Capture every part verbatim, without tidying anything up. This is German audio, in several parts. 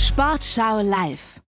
Sportschau live.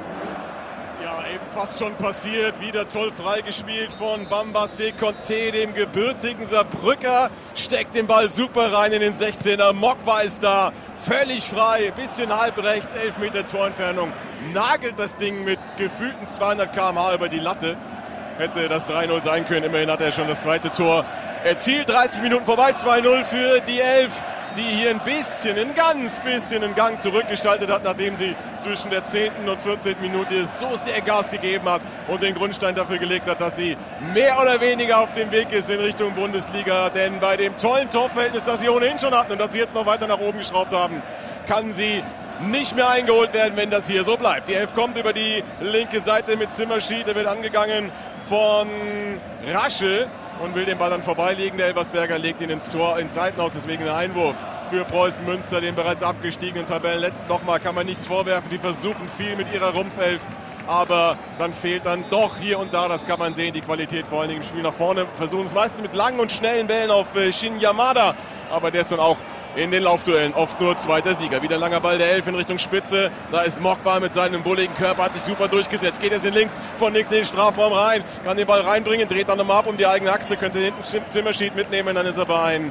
Ja, eben fast schon passiert. Wieder toll freigespielt von Bambassé Conté, dem gebürtigen Saarbrücker. Steckt den Ball super rein in den sechzehner. Mokwa ist da, völlig frei. Bisschen halb rechts, elf Meter Torentfernung. Nagelt das Ding mit gefühlten zweihundert Kilometer pro Stunde über die Latte. Hätte das drei null sein können. Immerhin hat er schon das zweite Tor erzielt. dreißig Minuten vorbei, zwei null für die Elf, die hier ein bisschen, ein ganz bisschen einen Gang zurückgestaltet hat, nachdem sie zwischen der zehnten und vierzehnten Minute so sehr Gas gegeben hat und den Grundstein dafür gelegt hat, dass sie mehr oder weniger auf dem Weg ist in Richtung Bundesliga. Denn bei dem tollen Torverhältnis, das sie ohnehin schon hatten und das sie jetzt noch weiter nach oben geschraubt haben, kann sie nicht mehr eingeholt werden, wenn das hier so bleibt. Die Elf kommt über die linke Seite mit Zimmerschied, der wird angegangen von Raschel und will den Ball dann vorbeilegen. Der Elversberger legt ihn ins Tor, ins Seitenhaus, deswegen ein Einwurf für Preußen Münster, den bereits abgestiegenen Tabellenletzten. Nochmal kann man nichts vorwerfen, die versuchen viel mit ihrer Rumpfelf, aber dann fehlt dann doch hier und da, das kann man sehen, die Qualität vor allen Dingen im Spiel nach vorne. Versuchen es meistens mit langen und schnellen Bällen auf äh, Shin Yamada, aber der ist dann auch in den Laufduellen oft nur zweiter Sieger. Wieder ein langer Ball der Elf in Richtung Spitze. Da ist Mokwa mit seinem bulligen Körper, hat sich super durchgesetzt. Geht jetzt in links, von links in den Strafraum rein. Kann den Ball reinbringen, dreht dann nochmal ab um die eigene Achse. Könnte hinten Zimmerschied mitnehmen, dann ist aber ein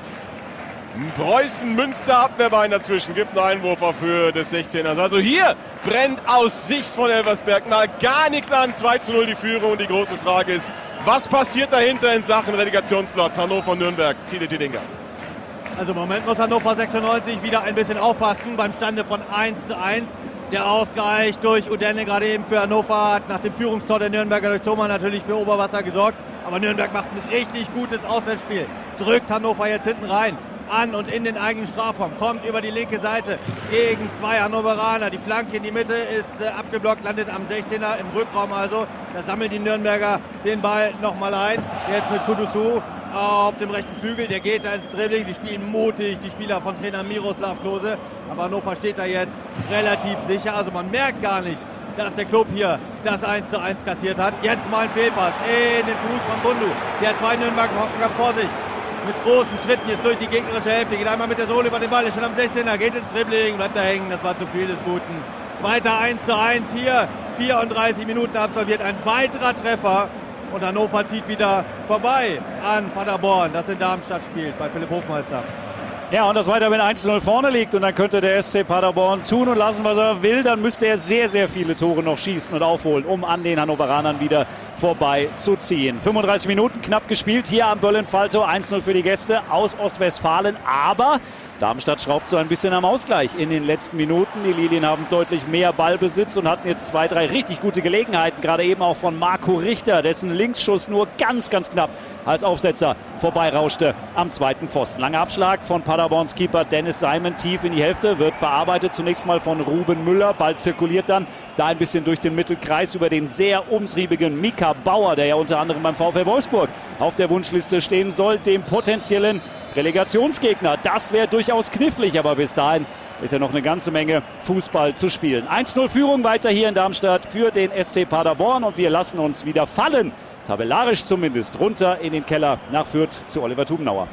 Preußen-Münster-Abwehrbein dazwischen. Gibt einen Einwurf auf Höhe des sechzehners. Also hier brennt aus Sicht von Elversberg mal gar nichts an. zwei zu null die Führung. Und die große Frage ist, was passiert dahinter in Sachen Relegationsplatz? Hannover-Nürnberg, Tide Tidinga. Also im Moment muss Hannover sechsundneunzig wieder ein bisschen aufpassen beim Stande von eins zu eins. Der Ausgleich durch Udenne gerade eben für Hannover hat nach dem Führungstor der Nürnberger durch Thoma natürlich für Oberwasser gesorgt. Aber Nürnberg macht ein richtig gutes Auswärtsspiel. Drückt Hannover jetzt hinten rein. An und in den eigenen Strafraum. Kommt über die linke Seite gegen zwei Hannoveraner. Die Flanke in die Mitte ist äh, abgeblockt, landet am sechzehner im Rückraum also. Da sammeln die Nürnberger den Ball nochmal ein. Jetzt mit Kudusu auf dem rechten Flügel, der geht da ins Dribbling. Sie spielen mutig, die Spieler von Trainer Miroslav Klose. Aber Hannover steht da jetzt relativ sicher. Also man merkt gar nicht, dass der Club hier das eins zu eins kassiert hat. Jetzt mal ein Fehlpass in den Fuß von Bundu. Der hat zwei Nürnberger vor sich. Mit großen Schritten jetzt durch die gegnerische Hälfte. Geht einmal mit der Sohle über den Ball, ist schon am sechzehner. Geht ins Dribbling, bleibt da hängen. Das war zu viel des Guten. Weiter eins zu eins hier. vierunddreißig Minuten absolviert. Ein weiterer Treffer. Und Hannover zieht wieder vorbei an Paderborn, das in Darmstadt spielt, bei Philipp Hofmeister. Ja, und das weiter, wenn eins zu null vorne liegt und dann könnte der S C Paderborn tun und lassen, was er will, dann müsste er sehr, sehr viele Tore noch schießen und aufholen, um an den Hannoveranern wieder vorbei zu ziehen. fünfunddreißig Minuten knapp gespielt hier am Böllen-Falto, eins zu null für die Gäste aus Ostwestfalen, aber Darmstadt schraubt so ein bisschen am Ausgleich in den letzten Minuten. Die Lilien haben deutlich mehr Ballbesitz und hatten jetzt zwei, drei richtig gute Gelegenheiten. Gerade eben auch von Marco Richter, dessen Linksschuss nur ganz, ganz knapp als Aufsetzer vorbeirauschte am zweiten Pfosten. Langer Abschlag von Paderborns Keeper Dennis Simon tief in die Hälfte. Wird verarbeitet zunächst mal von Ruben Müller. Ball zirkuliert dann da ein bisschen durch den Mittelkreis über den sehr umtriebigen Mika Bauer, der ja unter anderem beim VfL Wolfsburg auf der Wunschliste stehen soll, dem potenziellen Relegationsgegner. Das wäre durchaus knifflig, aber bis dahin ist ja noch eine ganze Menge Fußball zu spielen. eins zu null Führung weiter hier in Darmstadt für den S C Paderborn und wir lassen uns wieder fallen, tabellarisch zumindest, runter in den Keller nach Fürth zu Oliver Tubenauer.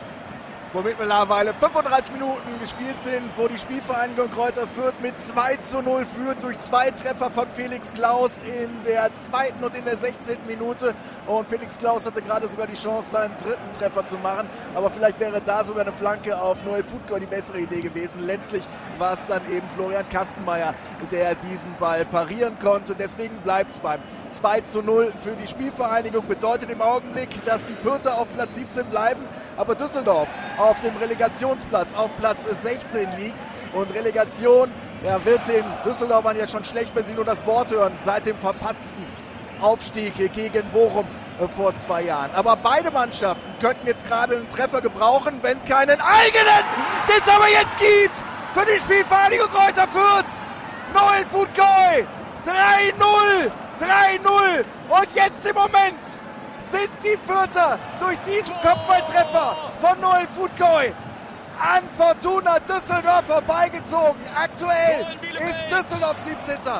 Womit mittlerweile fünfunddreißig Minuten gespielt sind, wo die Spielvereinigung Kräuter Fürth mit zwei zu null führt durch zwei Treffer von Felix Klaus in der zweiten und in der sechzehnten Minute. Und Felix Klaus hatte gerade sogar die Chance, seinen dritten Treffer zu machen. Aber vielleicht wäre da sogar eine Flanke auf Noel Futgol die bessere Idee gewesen. Letztlich war es dann eben Florian Kastenmeier, der diesen Ball parieren konnte. Deswegen bleibt es beim zwei zu null für die Spielvereinigung. Bedeutet im Augenblick, dass die Fürther auf Platz siebzehn bleiben, aber Düsseldorf auf dem Relegationsplatz auf Platz sechzehn liegt. Und Relegation, ja, wird den Düsseldorfern ja schon schlecht, wenn sie nur das Wort hören, seit dem verpatzten Aufstieg gegen Bochum vor zwei Jahren. Aber beide Mannschaften könnten jetzt gerade einen Treffer gebrauchen, wenn keinen eigenen, den es aber jetzt gibt für die Spielvereinigung Kräuter Fürth. Noel Futgol, drei null, drei null. Und jetzt im Moment sind die Fürther durch diesen Kopfballtreffer von Noel Futgol an Fortuna Düsseldorf vorbeigezogen. Aktuell ist Düsseldorf siebzehnter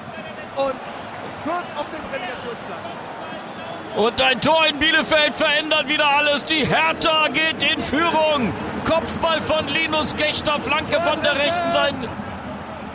und Fürth auf dem Relegationsplatz. Und ein Tor in Bielefeld verändert wieder alles. Die Hertha geht in Führung. Kopfball von Linus Gächter, Flanke von der rechten Seite.